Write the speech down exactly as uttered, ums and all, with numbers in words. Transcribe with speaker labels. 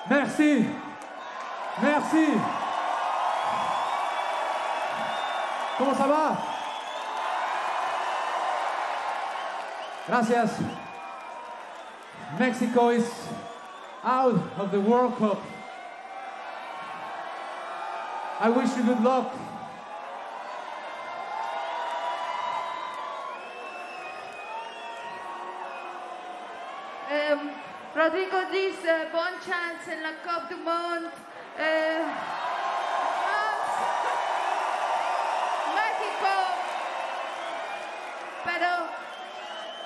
Speaker 1: Merci. Merci. ¿Cómo ça va? Gracias. Mexico is out of the World Cup. I wish you good luck.
Speaker 2: Um, Rodrigo Diz, uh, bonne chance in la Coupe du Monde. Uh,